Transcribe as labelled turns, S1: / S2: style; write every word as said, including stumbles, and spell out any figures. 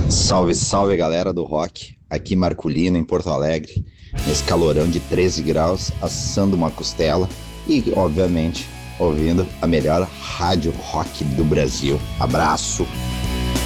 S1: Salve, salve galera do rock, aqui Marculino em Porto Alegre, nesse calorão de treze graus, assando uma costela e, obviamente, ouvindo a melhor rádio rock do Brasil. Abraço!